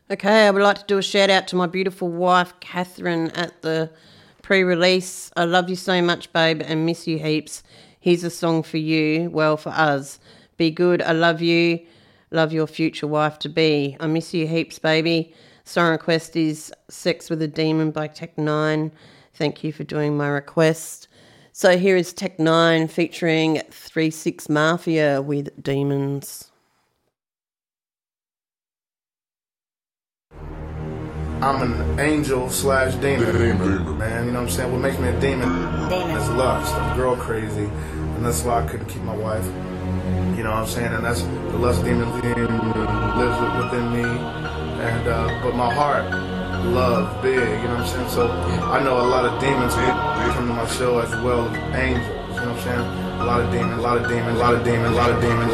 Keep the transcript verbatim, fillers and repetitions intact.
Okay, I would like to do a shout out to my beautiful wife, Catherine, at the pre-release. I love you so much, babe, and miss you heaps. Here's a song for you, well, for us. Be good, I love you. Love your future wife to be. I miss you heaps, baby. Song request is Sex with a Demon by Tech Nine. Thank you for doing my request. So here is Tech Nine featuring three six Mafia with Demons. I'm an angel slash demon, demon, man. You know what I'm saying? What makes me a demon, demon. is lust. I'm girl crazy, and that's why I couldn't keep my wife. You know what I'm saying? And that's the lust demon lives within me. And uh, but my heart loves big. You know what I'm saying? So I know a lot of demons come to my show as well as angels. You know what I'm saying? A lot of demons, a lot of demons, a lot of demons, a lot of demons.